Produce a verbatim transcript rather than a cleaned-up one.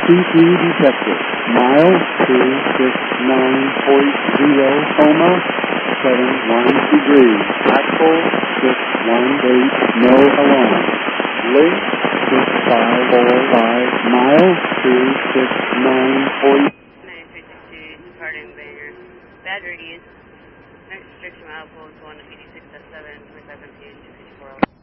C P detected. Mile two six nine point zero, coma, seven one degrees. Axle six one eight, no alarm. Link six five four five, mile two six nine point. nine three six two, departing Banger. Bad radius. Next restriction mile pole is one eighty-six point seven, twenty-five M P H, two fifty-four.